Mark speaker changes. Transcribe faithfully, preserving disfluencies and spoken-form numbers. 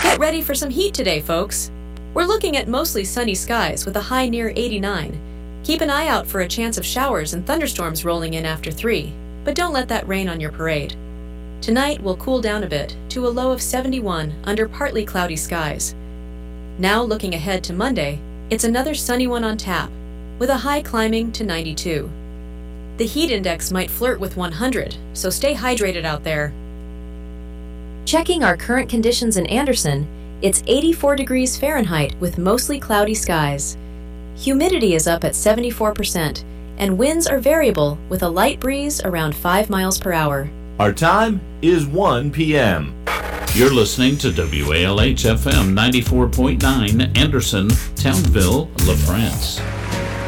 Speaker 1: Get ready for some heat today, folks. We're looking at mostly sunny skies with a high near eighty-nine. Keep an eye out for a chance of showers and thunderstorms rolling in after three, but don't let that rain on your parade. Tonight will cool down a bit to a low of seventy-one under partly cloudy skies. Now looking ahead to Monday, it's another sunny one on tap, with a high climbing to ninety-two. The heat index might flirt with one hundred, so stay hydrated out there. Checking our current conditions in Anderson, it's eighty-four degrees Fahrenheit with mostly cloudy skies. Humidity is up at seventy-four percent, and winds are variable with a light breeze around five miles per hour.
Speaker 2: Our time is one p m
Speaker 3: You're listening to W A L H F M ninety-four point nine, Anderson, Townville, LaFrance.